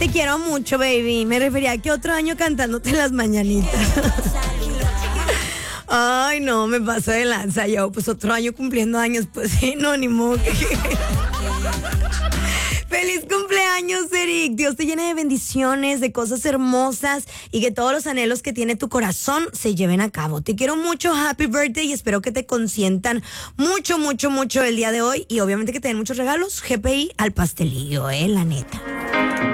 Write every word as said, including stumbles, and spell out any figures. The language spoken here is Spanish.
te quiero mucho, baby. Me refería a que otro año cantándote las mañanitas. Ay, no, me paso de lanza yo. Pues otro año cumpliendo años, pues sí, no, ni modo. ¡Feliz cumpleaños, Eric! Dios te llene de bendiciones, de cosas hermosas y que todos los anhelos que tiene tu corazón se lleven a cabo. Te quiero mucho, happy birthday, y espero que te consientan mucho, mucho, mucho el día de hoy y obviamente que te den muchos regalos. G P I al pastelillo, eh, la neta.